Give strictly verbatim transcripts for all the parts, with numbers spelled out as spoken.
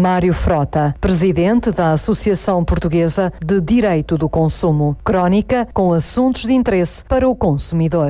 Mário Frota, presidente da Associação Portuguesa de Direito do Consumo. Crónica com assuntos de interesse para o consumidor.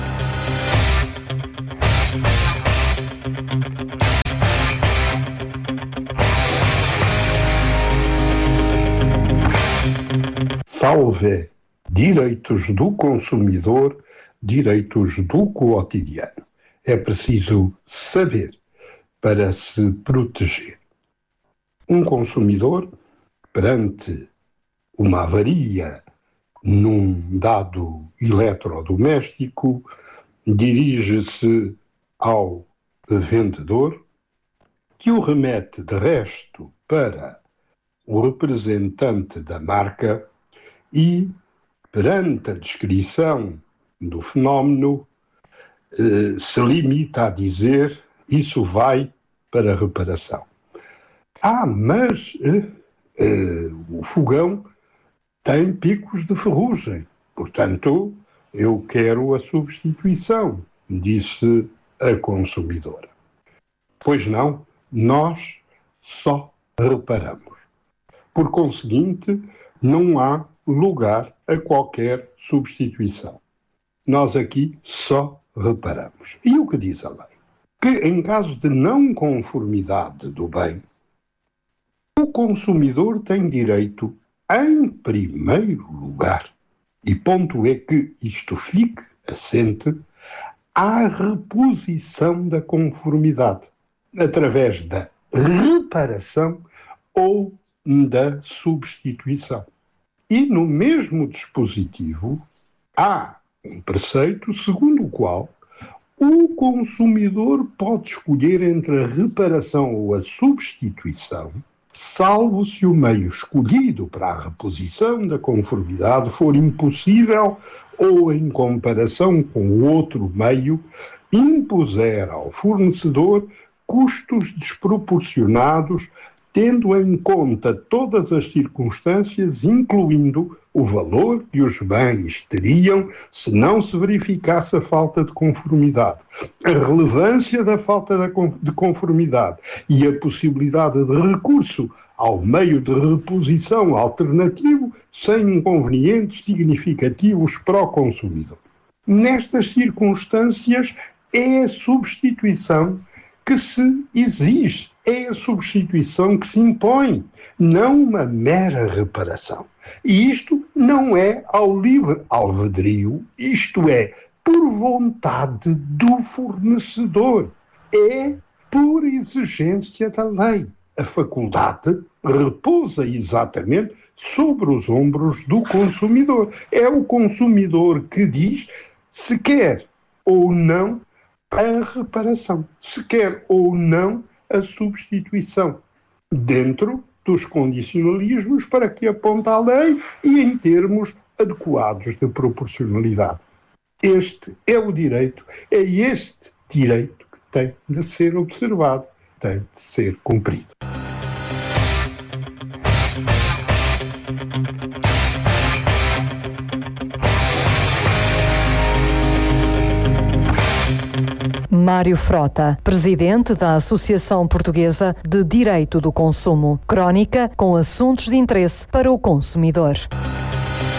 Salve! Direitos do consumidor, direitos do cotidiano. É preciso saber para se proteger. Um consumidor, perante uma avaria num dado eletrodoméstico, dirige-se ao vendedor, que o remete de resto para o representante da marca e, perante a descrição do fenómeno, eh, se limita a dizer: isso vai para reparação. Ah, mas eh, eh, o fogão tem picos de ferrugem, portanto, eu quero a substituição, disse a consumidora. Pois não, nós só reparamos. Por conseguinte, não há lugar a qualquer substituição. Nós aqui só reparamos. E o que diz a lei? Que em caso de não conformidade do bem, o consumidor tem direito, em primeiro lugar, e ponto é que isto fique assente, à reposição da conformidade, através da reparação ou da substituição. E no mesmo dispositivo há um preceito segundo o qual o consumidor pode escolher entre a reparação ou a substituição, salvo se o meio escolhido para a reposição da conformidade for impossível ou, em comparação com o outro meio, impuser ao fornecedor custos desproporcionados, tendo em conta todas as circunstâncias, incluindo o valor que os bens teriam se não se verificasse a falta de conformidade, a relevância da falta de conformidade e a possibilidade de recurso ao meio de reposição alternativo sem inconvenientes significativos para o consumidor. Nestas circunstâncias, é a substituição que se exige. É a substituição que se impõe, não uma mera reparação. E isto não é ao livre albedrio, isto é, por vontade do fornecedor. É por exigência da lei. A faculdade repousa exatamente sobre os ombros do consumidor. É o consumidor que diz se quer ou não a reparação, se quer ou não a substituição, dentro dos condicionalismos para que aponta a lei e em termos adequados de proporcionalidade. Este é o direito, é este direito que tem de ser observado, tem de ser cumprido. Mário Frota, presidente da Associação Portuguesa de Direito do Consumo. Crónica com assuntos de interesse para o consumidor.